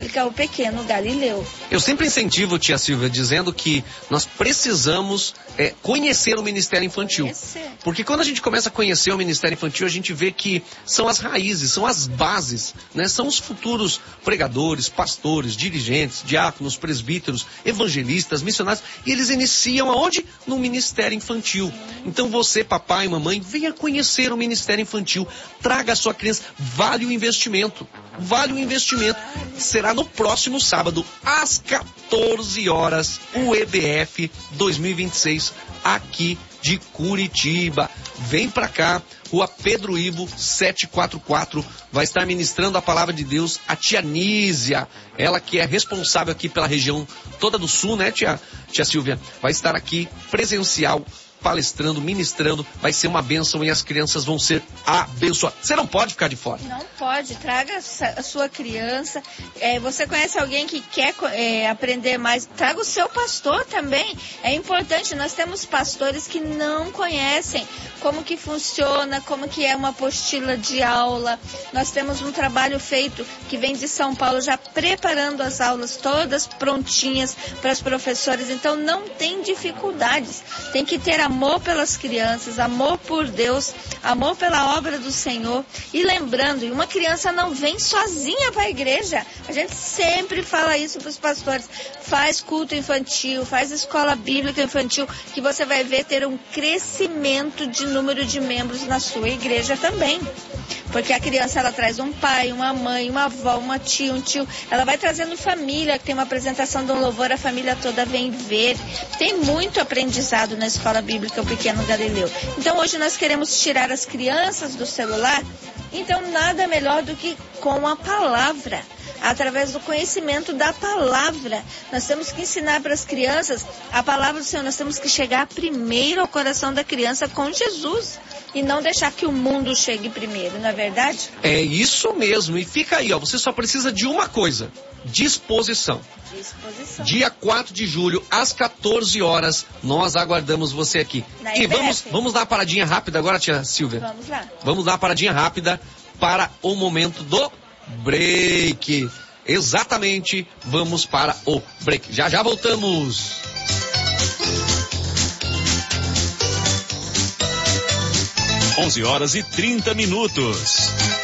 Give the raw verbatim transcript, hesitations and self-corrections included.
Bíblica O Pequeno Galileu. Eu sempre incentivo, tia Silvia, dizendo que nós precisamos é, conhecer o Ministério Infantil. Conhecer. Porque quando a gente começa a conhecer o Ministério Infantil, a gente vê que são as raízes, são as bases, né? São os futuros pregadores, pastores, dirigentes, diáconos, presbíteros, evangelistas, missionários, e eles iniciam aonde? No Ministério Infantil. Então você, papai e mamãe, venha conhecer o Ministério Infantil, traga a sua criança, vale o investimento, vale o investimento. Será no próximo sábado, às quatorze horas, o E B F dois mil e vinte e seis, aqui de Curitiba. Vem pra cá, Rua Pedro Ivo, setecentos e quarenta e quatro, vai estar ministrando a palavra de Deus a tia Nísia, ela que é responsável aqui pela região toda do sul, né, tia, tia Silvia? Vai estar aqui presencial, palestrando, ministrando, vai ser uma bênção e as crianças vão ser abençoadas. Você não pode ficar de fora. Não pode, traga a sua criança. É, você conhece alguém que quer é, aprender mais? Traga o seu pastor também. É importante, nós temos pastores que não conhecem como que funciona, como que é uma apostila de aula. Nós temos um trabalho feito que vem de São Paulo já preparando as aulas todas prontinhas para os professores. Então não tem dificuldades. Tem que ter amor pelas crianças, amor por Deus, amor pela obra do Senhor. E lembrando, uma criança não vem sozinha para a igreja. A gente sempre fala isso para os pastores. Faz culto infantil, faz escola bíblica infantil, que você vai ver ter um crescimento de número de membros na sua igreja também. Porque a criança, ela traz um pai, uma mãe, uma avó, uma tia, um tio. Ela vai trazendo família, tem uma apresentação de um louvor, a família toda vem ver. Tem muito aprendizado na escola bíblica O Pequeno Galileu. Então hoje nós queremos tirar as crianças do celular. Então nada melhor do que com a palavra. Através do conhecimento da palavra. Nós temos que ensinar para as crianças a palavra do Senhor. Nós temos que chegar primeiro ao coração da criança com Jesus. E não deixar que o mundo chegue primeiro, não é verdade? É isso mesmo. E fica aí, ó. Você só precisa de uma coisa. Disposição. Disposição. Dia quatro de julho, às quatorze horas, nós aguardamos você aqui. Na e E B F. vamos, vamos dar uma paradinha rápida agora, tia Silvia? Vamos lá. Vamos dar uma paradinha rápida para o momento do break. Exatamente, vamos para o break. Já já voltamos. onze horas e trinta minutos.